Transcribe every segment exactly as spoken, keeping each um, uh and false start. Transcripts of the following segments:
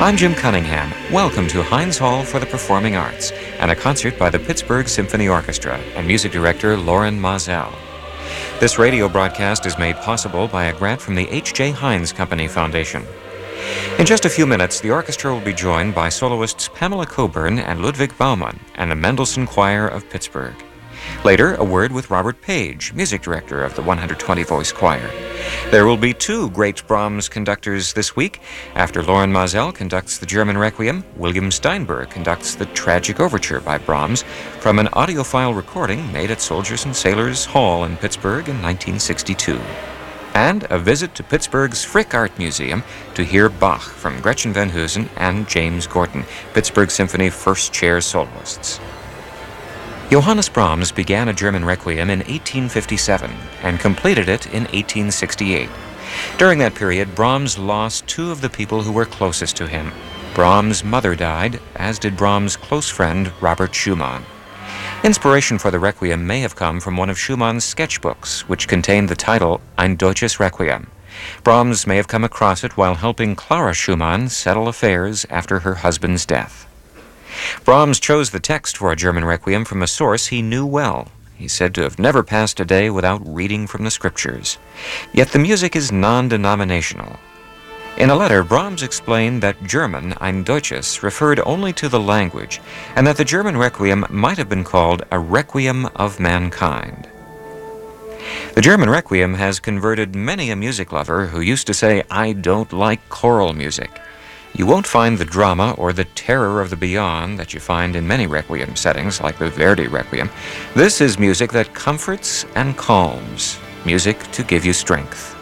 I'm Jim Cunningham. Welcome to Heinz Hall for the Performing Arts and a concert by the Pittsburgh Symphony Orchestra and music director Loren Maazel. This radio broadcast is made possible by a grant from the H J. Heinz Company Foundation. In just a few minutes, the orchestra will be joined by soloists Pamela Coburn and Ludwig Baumann and the Mendelssohn Choir of Pittsburgh. Later, a word with Robert Page, music director of the one hundred twenty voice choir. There will be two great Brahms conductors this week. After Loren Maazel conducts the German Requiem, William Steinberg conducts the Tragic Overture by Brahms from an audiophile recording made at Soldiers and Sailors Hall in Pittsburgh in nineteen sixty-two. And a visit to Pittsburgh's Frick Art Museum to hear Bach from Gretchen Van Heusen and James Gorton, Pittsburgh Symphony first chair soloists. Johannes Brahms began a German Requiem in eighteen fifty-seven and completed it in eighteen sixty-eight. During that period, Brahms lost two of the people who were closest to him. Brahms' mother died, as did Brahms' close friend Robert Schumann. Inspiration for the Requiem may have come from one of Schumann's sketchbooks, which contained the title Ein Deutsches Requiem. Brahms may have come across it while helping Clara Schumann settle affairs after her husband's death. Brahms chose the text for a German Requiem from a source he knew well. He's said to have never passed a day without reading from the scriptures. Yet the music is non-denominational. In a letter, Brahms explained that German, Ein Deutsches, referred only to the language, and that the German Requiem might have been called a Requiem of Mankind. The German Requiem has converted many a music lover who used to say, "I don't like choral music." You won't find the drama or the terror of the beyond that you find in many Requiem settings, like the Verdi Requiem. This is music that comforts and calms, music to give you strength.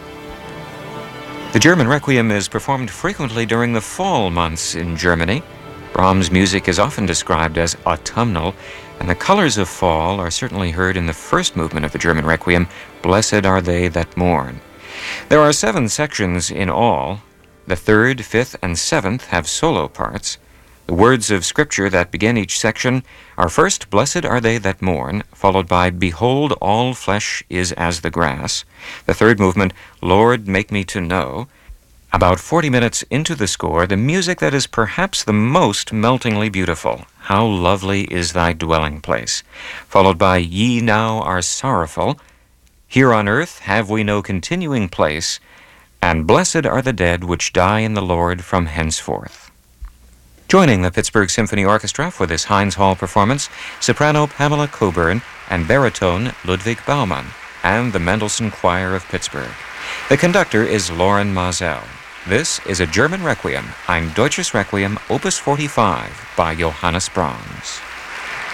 The German Requiem is performed frequently during the fall months in Germany. Brahms' music is often described as autumnal, and the colors of fall are certainly heard in the first movement of the German Requiem, Blessed Are They That Mourn. There are seven sections in all. The third, fifth, and seventh have solo parts. The words of Scripture that begin each section are first, Blessed are they that mourn, followed by, Behold, all flesh is as the grass. The third movement, Lord, make me to know. About forty minutes into the score, the music that is perhaps the most meltingly beautiful, How lovely is thy dwelling place, followed by, Ye now are sorrowful. Here on earth have we no continuing place, and blessed are the dead which die in the Lord from henceforth. Joining the Pittsburgh Symphony Orchestra for this Heinz Hall performance, soprano Pamela Coburn and baritone Ludwig Baumann, and the Mendelssohn Choir of Pittsburgh. The conductor is Loren Maazel. This is a German Requiem, Ein Deutsches Requiem, Opus forty-five, by Johannes Brahms.